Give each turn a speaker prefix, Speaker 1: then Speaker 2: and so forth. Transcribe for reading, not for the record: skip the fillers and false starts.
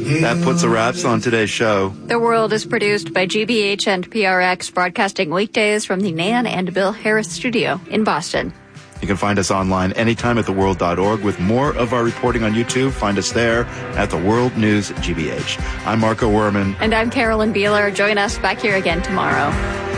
Speaker 1: That puts a wraps on today's show.
Speaker 2: The World is produced by GBH and PRX, broadcasting weekdays from the Nan and Bill Harris studio in Boston.
Speaker 1: You can find us online anytime at theworld.org with more of our reporting on YouTube. Find us there at The World News GBH. I'm Marco Werman.
Speaker 2: And I'm Carolyn Beeler. Join us back here again tomorrow.